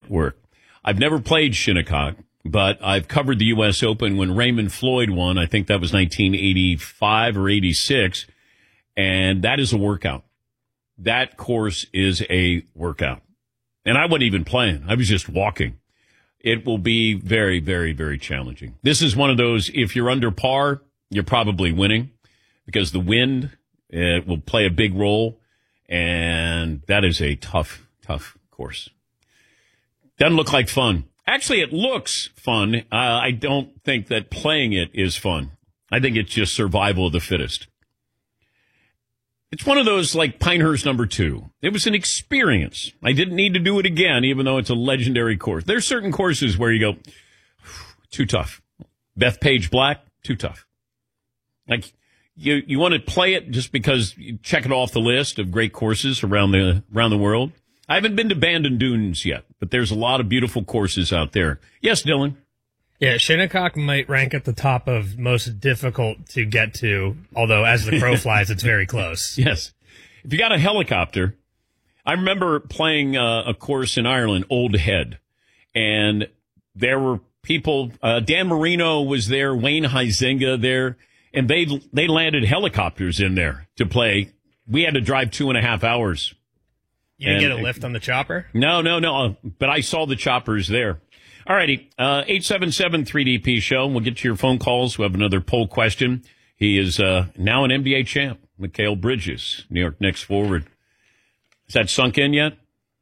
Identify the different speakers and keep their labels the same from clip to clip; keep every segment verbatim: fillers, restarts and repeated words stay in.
Speaker 1: work. I've never played Shinnecock, but I've covered the U S Open when Raymond Floyd won. I think that was nineteen eighty-five or eighty-six, and that is a workout. That course is a workout. And I wasn't even playing. I was just walking. It will be very, very, very challenging. This is one of those, if you're under par, you're probably winning because the wind it will play a big role, and that is a tough, tough course. Doesn't look like fun. Actually, it looks fun. Uh, I don't think that playing it is fun. I think it's just survival of the fittest. It's one of those like Pinehurst number two. It was an experience. I didn't need to do it again, even though it's a legendary course. There's certain courses where you go, too tough. Bethpage Black, too tough. Like, you, you want to play it just because you check it off the list of great courses around the around the world. I haven't been to Bandon Dunes yet, but there's a lot of beautiful courses out there. Yes, Dylan?
Speaker 2: Yeah, Shinnecock might rank at the top of most difficult to get to, although as the crow flies, it's very close.
Speaker 1: Yes. If you got a helicopter, I remember playing uh, a course in Ireland, Old Head, and there were people, uh, Dan Marino was there, Wayne Huizenga there, and they they landed helicopters in there to play. We had to drive two and a half hours.
Speaker 2: You didn't
Speaker 1: and,
Speaker 2: get a lift on the chopper?
Speaker 1: No, no, no. But I saw the choppers there. All righty. Uh, eight seven seven three D P show. We'll get to your phone calls. We have another poll question. He is uh, now an N B A champ, Mikal Bridges, New York Knicks forward. Has that sunk in yet?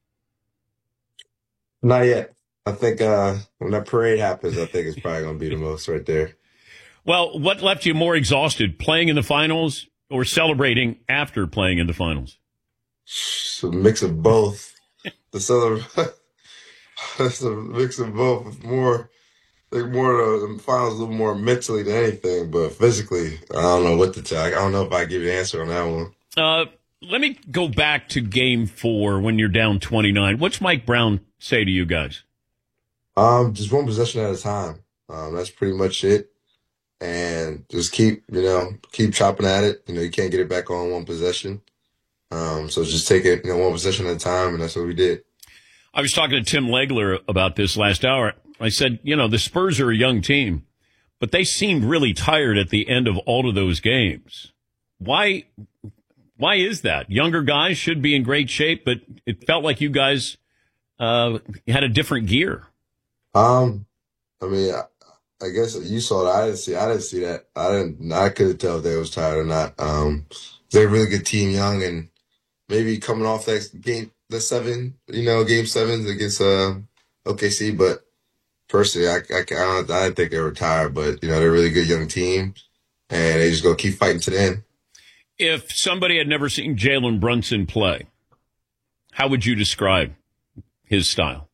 Speaker 3: Not yet. I think uh, when that parade happens, I think it's probably going to be the most right there.
Speaker 1: Well, what left you more exhausted, playing in the finals or celebrating after playing in the finals?
Speaker 3: It's a mix of both. The celebration, it's a mix of both. More, I think more the finals a little more mentally than anything, but physically, I don't know what to tell. I don't know if I give you an answer on that one.
Speaker 1: Uh, let me go back to game four when you're down twenty-nine. What's Mike Brown say to you guys?
Speaker 3: Um, just one possession at a time. Um, that's pretty much it. And just keep, you know, keep chopping at it. You know, you can't get it back on one possession. Um, so just take it, you know, one possession at a time, and that's what we did.
Speaker 1: I was talking to Tim Legler about this last hour. I said, you know, the Spurs are a young team, but they seemed really tired at the end of all of those games. Why, why is that? Younger guys should be in great shape, but it felt like you guys, uh, had a different gear.
Speaker 3: Um, I mean, I, I guess you saw that. I didn't see, I didn't see that. I didn't, I couldn't tell if they was tired or not. Um, they're a really good team, young, and maybe coming off that game, the seven, you know, game sevens against, uh, O K C, but personally, I, I, I, don't, I didn't think they were tired, but, you know, they're a really good young team, and they just go keep fighting to the end.
Speaker 1: If somebody had never seen Jalen Brunson play, how would you describe his style?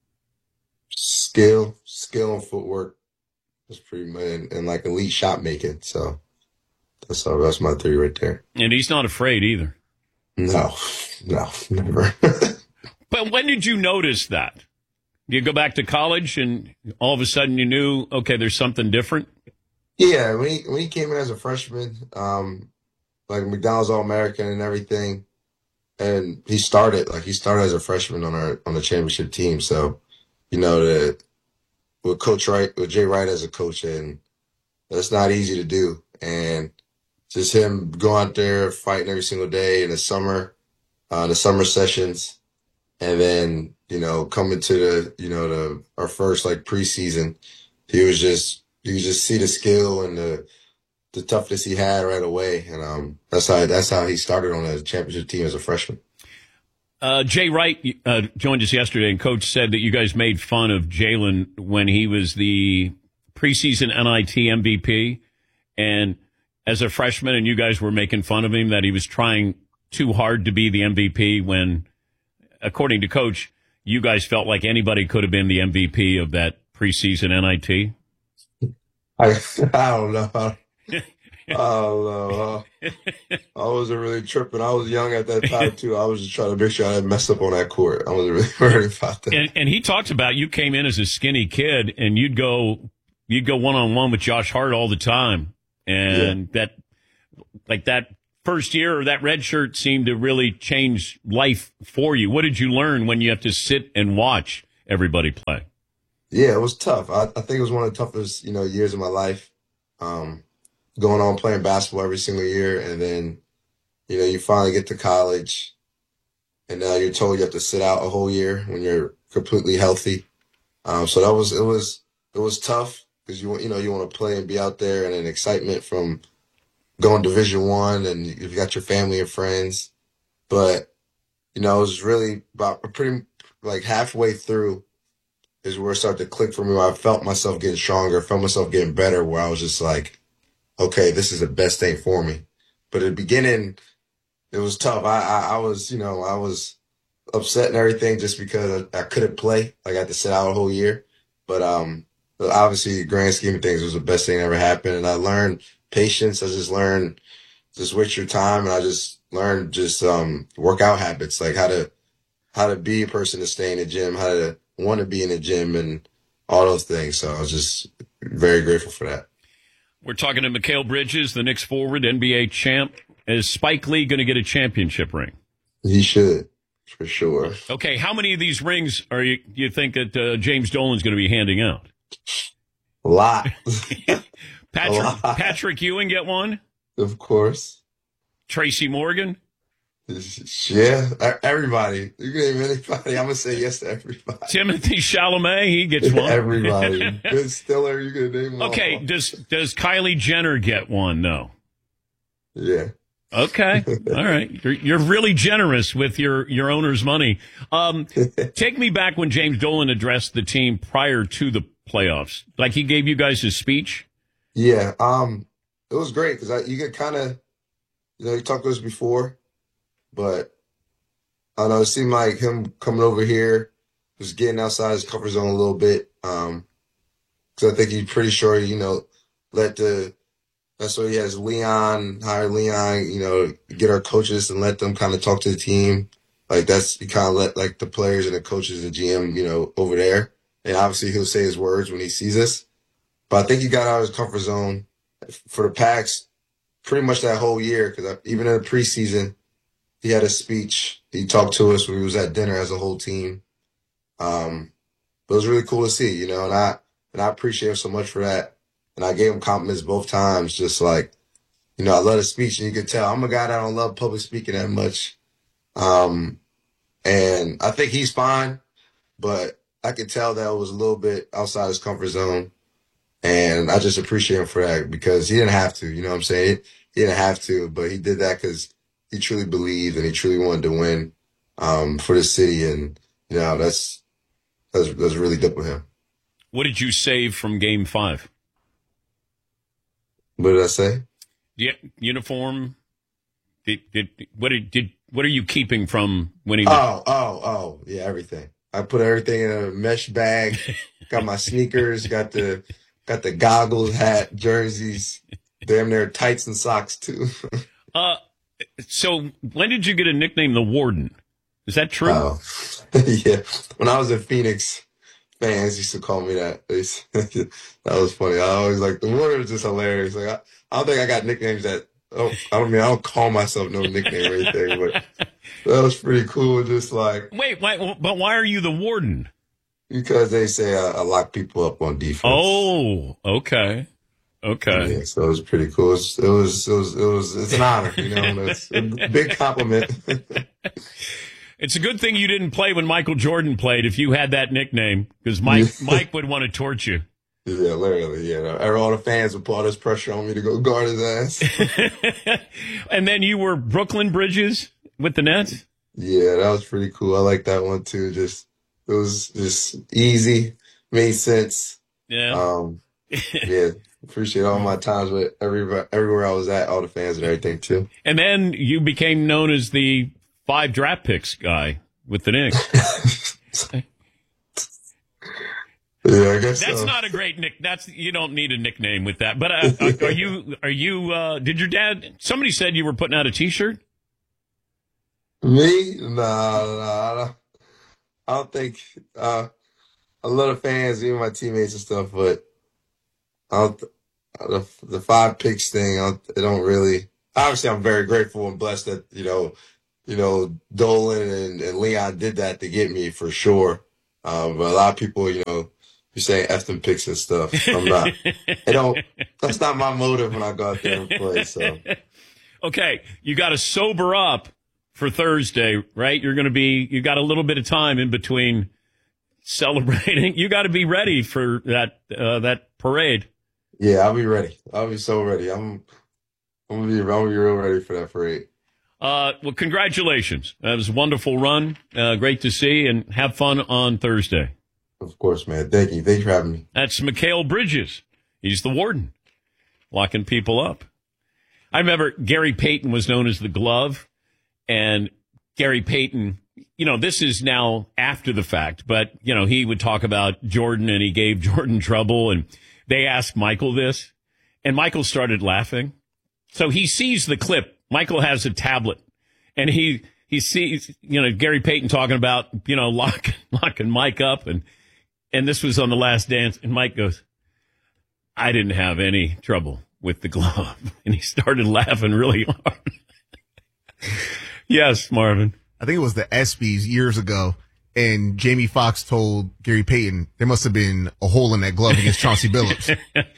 Speaker 3: Skill, skill and footwork. That's pretty much, and, and like elite shot making. So that's all, that's my theory right there.
Speaker 1: And he's not afraid either.
Speaker 3: No, no, never.
Speaker 1: But when did you notice that? You go back to college and all of a sudden you knew, okay, there's something different?
Speaker 3: Yeah, when he, when he came in as a freshman, um, like McDonald's All-American and everything, and he started, like he started as a freshman on our, on the championship team. So, you know, the, with Coach Wright, with Jay Wright as a coach, and that's not easy to do. And just him going out there fighting every single day in the summer, uh, the summer sessions, and then, you know, coming to the, you know, the, our first like preseason, he was just, you just see the skill and the, the toughness he had right away. And, um, that's how, that's how he started on a championship team as a freshman.
Speaker 1: Uh, Jay Wright uh, joined us yesterday, and Coach said that you guys made fun of Jalen when he was the preseason N I T M V P, and as a freshman, and you guys were making fun of him that he was trying too hard to be the M V P when, according to Coach, you guys felt like anybody could have been the M V P of that preseason N I T.
Speaker 3: I, I don't know. I don't know. I wasn't really tripping. I was young at that time, too. I was just trying to make sure I didn't mess up on that court. I wasn't really worried about that.
Speaker 1: And, and he talks about you came in as a skinny kid, and you'd go you'd go one-on-one with Josh Hart all the time. And yeah. that, like that first year or that red shirt seemed to really change life for you. What did you learn when you have to sit and watch everybody play?
Speaker 3: Yeah, it was tough. I, I think it was one of the toughest, you know, years of my life. Um, going on playing basketball every single year, and then, you know, you finally get to college, and now you're told you have to sit out a whole year when you're completely healthy. Um, so that was it was it was tough because you want you know you want to play and be out there, and an excitement from going Division One, and you've got your family and friends. But you know, it was really about pretty like halfway through is where it started to click for me. Where I felt myself getting stronger, felt myself getting better. Where I was just like, okay, this is the best thing for me. But at the beginning, it was tough. I I, I was you know I was upset and everything just because I, I couldn't play. Like I had to sit out a whole year. But um, obviously, the grand scheme of things, it was the best thing that ever happened. And I learned patience. I just learned just waste your time. And I just learned just um workout habits, like how to how to be a person to stay in the gym, how to want to be in the gym, and all those things. So I was just very grateful for that.
Speaker 1: We're talking to Mikal Bridges, the Knicks forward, N B A champ. Is Spike Lee going to get a championship ring?
Speaker 3: He should. For sure.
Speaker 1: Okay, how many of these rings are you you think that uh, James Dolan's going to be handing out?
Speaker 3: A lot.
Speaker 1: Patrick
Speaker 3: A lot.
Speaker 1: Patrick Ewing get one?
Speaker 3: Of course.
Speaker 1: Tracy Morgan?
Speaker 3: Yeah, everybody. You can name anybody. I'm gonna say yes to everybody.
Speaker 1: Timothy Chalamet, he gets one.
Speaker 3: Everybody. Ben Stiller, you can name them
Speaker 1: Okay,
Speaker 3: all.
Speaker 1: does does Kylie Jenner get one? No.
Speaker 3: Yeah.
Speaker 1: Okay. All right. You're, you're really generous with your, your owner's money. Um, take me back when James Dolan addressed the team prior to the playoffs. Like he gave you guys his speech?
Speaker 3: Yeah. Um, it was great because you get kind of, you know, you talked to us before, but I don't know, it seemed like him coming over here was getting outside his comfort zone a little bit. Um, because I think he's pretty sure, you know, let the, That's why he has Leon, hire Leon, you know, get our coaches and let them kind of talk to the team. Like that's, you kind of let like the players and the coaches and G M, you know, over there. And obviously he'll say his words when he sees us. But I think he got out of his comfort zone for the Packs pretty much that whole year. Because even in the preseason, he had a speech. He talked to us when we was at dinner as a whole team. Um, but it was really cool to see, you know, and I, and I appreciate him so much for that. And I gave him compliments both times, just like, you know, I love his speech, and you can tell I'm a guy that don't love public speaking that much. Um, and I think he's fine, but I could tell that it was a little bit outside his comfort zone. And I just appreciate him for that because he didn't have to, you know what I'm saying? He didn't have to, but he did that because he truly believed and he truly wanted to win um, for the city. And, you know, that's, that's, that's really dope with him.
Speaker 1: What did you save from game five?
Speaker 3: What did I say?
Speaker 1: Yeah, uniform. Did, did what did, did what are you keeping from winning?
Speaker 3: Oh, oh, oh, yeah, everything. I put everything in a mesh bag. Got my sneakers. Got the got the goggles, hat, jerseys. Damn near tights and socks too.
Speaker 1: uh, so when did you get a nickname, the Warden? Is that true?
Speaker 3: Oh, yeah. When I was in Phoenix, fans used to call me that. They, that was funny. I always like the word was just hilarious. Like I, I don't think I got nicknames that. Oh, I don't mean I don't call myself no nickname or anything, but that was pretty cool. Just like
Speaker 1: wait, why? But why are you the Warden?
Speaker 3: Because they say I, I lock people up on defense.
Speaker 1: Oh, okay, okay.
Speaker 3: Yeah, so it was pretty cool. It was, it was, it was, it was it's an honor, you know. It's a big compliment.
Speaker 1: It's a good thing you didn't play when Michael Jordan played if you had that nickname, because Mike Mike would want to torch you.
Speaker 3: Yeah, literally, yeah. All the fans would put all this pressure on me to go guard his ass.
Speaker 1: And then you were Brooklyn Bridges with the Nets?
Speaker 3: Yeah, that was pretty cool. I like that one too. Just it was just easy, made sense.
Speaker 1: Yeah.
Speaker 3: Um, yeah, appreciate all my times with everywhere, everywhere I was at, all the fans and everything too.
Speaker 1: And then you became known as the five draft picks guy with the Knicks.
Speaker 3: Yeah, I guess
Speaker 1: that's
Speaker 3: so.
Speaker 1: not a great nick. That's you don't need a nickname with that. But uh, are you? Are you? Uh, did your dad? Somebody said you were putting out a T-shirt.
Speaker 3: Me? Nah, nah. I don't, I don't think. Uh, a lot of fans, even my teammates and stuff, but I don't. The, the five picks thing, I don't, it don't really. Obviously, I'm very grateful and blessed that you know, you know, Dolan and, and Leon did that to get me for sure. Um, but a lot of people, you know, be saying F them picks and stuff. I'm not. It don't. That's not my motive when I go out there and play. So.
Speaker 1: Okay, you got to sober up for Thursday, right? You're going to be. You got a little bit of time in between celebrating. You got to be ready for that uh, that parade.
Speaker 3: Yeah, I'll be ready. I'll be so ready. I'm. I'm gonna be. I'm gonna be real ready for that parade.
Speaker 1: Uh, well, congratulations. That was a wonderful run. Uh, great to see, and have fun on Thursday.
Speaker 3: Of course, man. Thank you. Thanks for having me.
Speaker 1: That's Mikal Bridges. He's the warden, locking people up. I remember Gary Payton was known as the glove, and Gary Payton, you know, this is now after the fact, but, you know, he would talk about Jordan, and he gave Jordan trouble, and they asked Michael this, and Michael started laughing. So he sees the clip. Michael has a tablet, and he he sees, you know, Gary Payton talking about, you know, lock, locking Mike up, and and this was on The Last Dance, and Mike goes, I didn't have any trouble with the glove. And he started laughing really hard. Yes, Marvin.
Speaker 4: I think it was the ESPYs years ago, and Jamie Foxx told Gary Payton there must have been a hole in that glove against Chauncey Billups.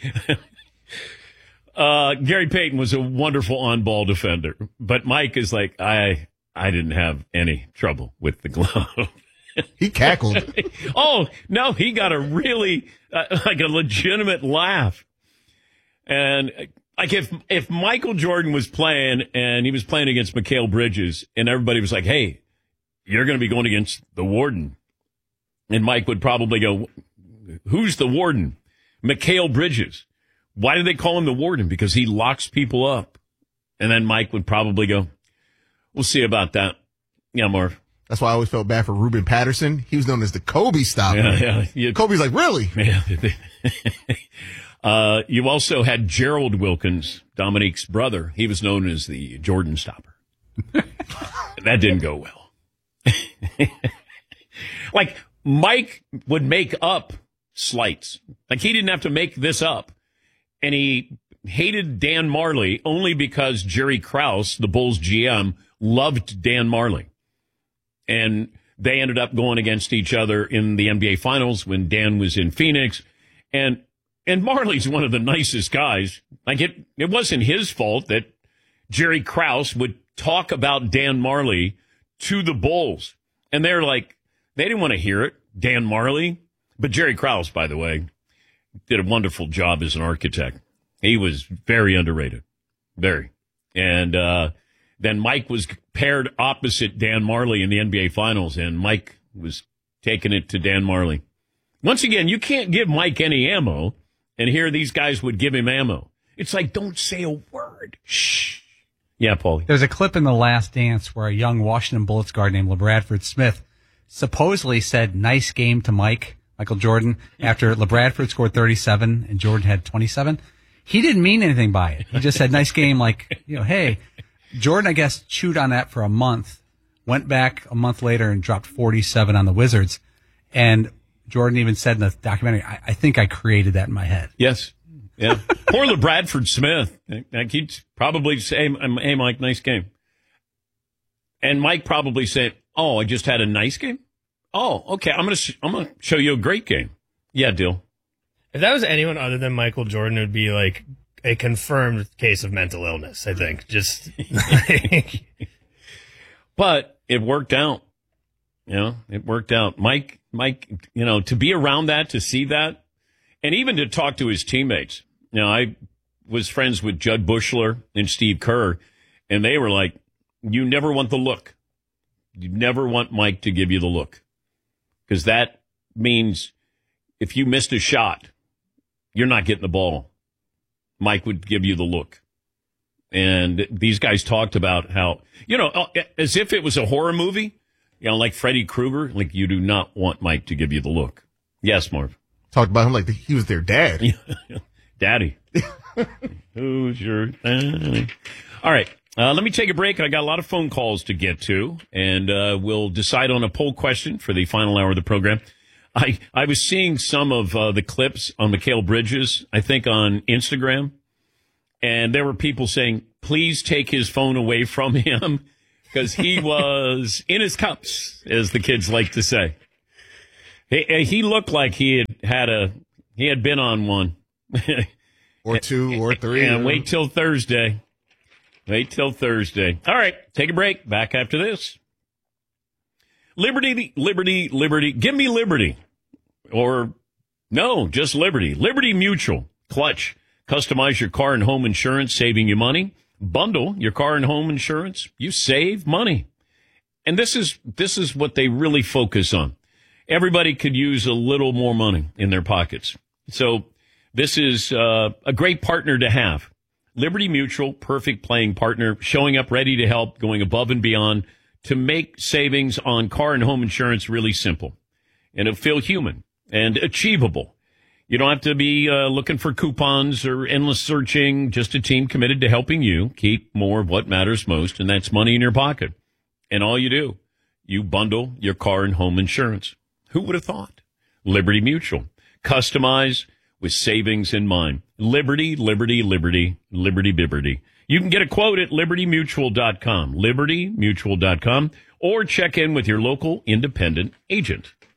Speaker 1: Uh, Gary Payton was a wonderful on-ball defender, but Mike is like, I, I didn't have any trouble with the glove.
Speaker 4: He cackled.
Speaker 1: Oh, no, he got a really, uh, like a legitimate laugh. And like if, if Michael Jordan was playing and he was playing against Mikal Bridges and everybody was like, hey, you're going to be going against the warden. And Mike would probably go, who's the warden? Mikal Bridges. Why do they call him the warden? Because he locks people up. And then Mike would probably go, we'll see about that. Yeah, Marv.
Speaker 4: That's why I always felt bad for Ruben Patterson. He was known as the Kobe stopper.
Speaker 1: Yeah, yeah. You,
Speaker 4: Kobe's like, really?
Speaker 1: Yeah. uh, you also had Gerald Wilkins, Dominique's brother. He was known as the Jordan stopper. That didn't go well. Like, Mike would make up slights. Like, he didn't have to make this up. And he hated Dan Marley only because Jerry Krause, the Bulls G M, loved Dan Marley. And they ended up going against each other in the N B A Finals when Dan was in Phoenix. And and Marley's one of the nicest guys. Like, it, it wasn't his fault that Jerry Krause would talk about Dan Marley to the Bulls. And they're like, they didn't want to hear it, Dan Marley. But Jerry Krause, by the way, did a wonderful job as an architect. He was very underrated. Very. And uh, then Mike was paired opposite Dan Marley in the N B A Finals, and Mike was taking it to Dan Marley. Once again, you can't give Mike any ammo, and here these guys would give him ammo. It's like, don't say a word. Shh. Yeah, Paulie.
Speaker 5: There's a clip in The Last Dance where a young Washington Bullets guard named LeBradford Smith supposedly said, nice game to Mike. Michael Jordan, after LeBradford scored thirty-seven and Jordan had twenty-seven. He didn't mean anything by it. He just said, nice game, like, you know, hey. Jordan, I guess, chewed on that for a month, went back a month later and dropped forty-seven on the Wizards. And Jordan even said in the documentary, I, I think I created that in my head.
Speaker 1: Yes. Yeah. Poor LeBradford Smith. Like, he'd probably say, hey, Mike, nice game. And Mike probably said, oh, I just had a nice game? Oh, okay. I'm gonna sh- I'm gonna show you a great game. Yeah, deal.
Speaker 2: If that was anyone other than Michael Jordan, it would be like a confirmed case of mental illness. I think just.
Speaker 1: But it worked out. You know, it worked out. Mike, Mike, you know, to be around that, to see that, and even to talk to his teammates. You know, I was friends with Judd Bushler and Steve Kerr, and they were like, "You never want the look. You never want Mike to give you the look." Because that means if you missed a shot, you're not getting the ball. Mike would give you the look. And these guys talked about how, you know, as if it was a horror movie, you know, like Freddy Krueger, like you do not want Mike to give you the look. Yes, Marv.
Speaker 4: Talked about him like he was their dad.
Speaker 1: Daddy. Who's your daddy? All right. Uh, let me take a break. I got a lot of phone calls to get to, and uh, we'll decide on a poll question for the final hour of the program. I, I was seeing some of uh, the clips on Mikal Bridges, I think on Instagram, and there were people saying, please take his phone away from him because he was in his cups, as the kids like to say. He, he looked like he had had a he had been on one.
Speaker 4: Or two or three.
Speaker 1: And wait till Thursday. Wait till Thursday. All right, take a break. Back after this. Liberty, liberty, liberty. Give me liberty. Or no, just liberty. Liberty Mutual. Clutch. Customize your car and home insurance, saving you money. Bundle your car and home insurance. You save money. And this is this is what they really focus on. Everybody could use a little more money in their pockets. So this is uh, a great partner to have. Liberty Mutual, perfect playing partner, showing up ready to help, going above and beyond to make savings on car and home insurance really simple. And it'll feel human and achievable. You don't have to be uh, looking for coupons or endless searching, just a team committed to helping you keep more of what matters most, and that's money in your pocket. And all you do, you bundle your car and home insurance. Who would have thought? Liberty Mutual. Customize with savings in mind. Liberty, Liberty, Liberty, Liberty Bibberty. You can get a quote at liberty mutual dot com, liberty mutual dot com, or check in with your local independent agent.